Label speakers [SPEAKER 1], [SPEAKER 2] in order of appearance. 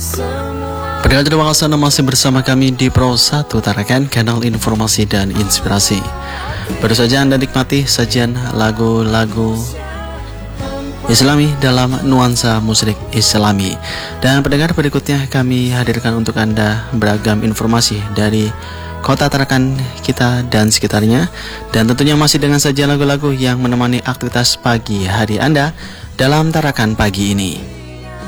[SPEAKER 1] Pendengar terima kasih Anda masih bersama kami di Pro 1 Tarakan, kanal informasi dan inspirasi. Baru saja Anda nikmati sajian lagu-lagu Islami dalam nuansa musik Islami. Dan pendengar, berikutnya kami hadirkan untuk Anda beragam informasi dari kota Tarakan kita dan sekitarnya. Dan tentunya masih dengan sajian lagu-lagu yang menemani aktivitas pagi hari Anda dalam Tarakan pagi ini.